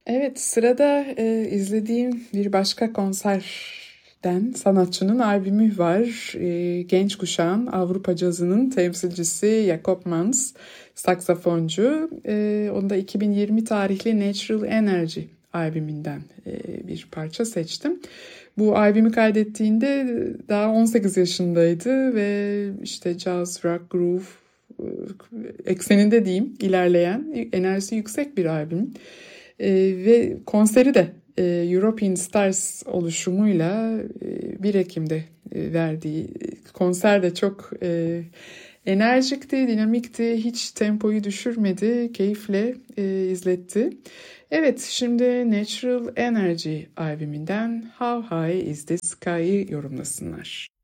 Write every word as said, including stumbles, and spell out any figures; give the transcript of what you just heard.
Evet, sırada e, izlediğim bir başka konserden sanatçının albümü var. E, genç kuşağın Avrupa cazının temsilcisi Jakob Mans, saksafoncu. E, onda iki bin yirmi tarihli Natural Energy albümünden e, bir parça seçtim. Bu albümü kaydettiğinde daha on sekiz yaşındaydı ve işte jazz, rock, groove e, ekseninde diyeyim ilerleyen, enerjisi yüksek bir albüm. E, ve konseri de e, European Stars oluşumuyla e, bir Ekim'de e, verdiği konser de çok e, enerjikti, dinamikti, hiç tempoyu düşürmedi, keyifle e, izletti. Evet, şimdi Natural Energy albümünden How High Is the Sky'ı yorumlasınlar.